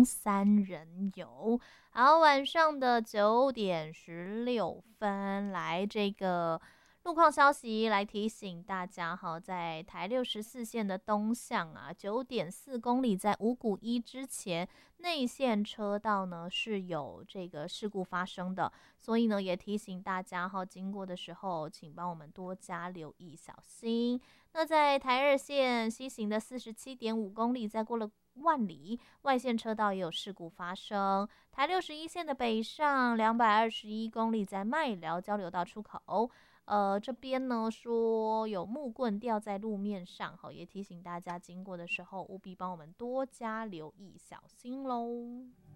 中山人游。好，晚上的9:16，来这个路况消息来提醒大家哈，在台64线的东向啊，9.4公里在五股一之前内线车道呢是有这个事故发生的，所以呢也提醒大家哈，经过的时候请帮我们多加留意小心。那在台二线西行的47.5公里，再过了万里，外线车道也有事故发生。台61线的北上221公里，在麦寮交流道出口。这边呢说有木棍掉在路面上，也提醒大家经过的时候务必帮我们多加留意，小心喽。